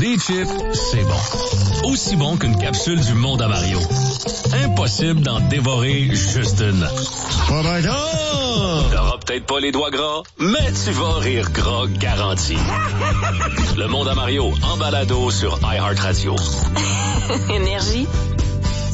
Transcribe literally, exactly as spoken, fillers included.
Des chips, c'est bon. Aussi bon qu'une capsule du Monde à Mario. Impossible d'en dévorer juste une. T'auras peut-être pas les doigts gras, mais tu vas rire gras garanti. Le Monde à Mario, en balado sur iHeartRadio. Énergie.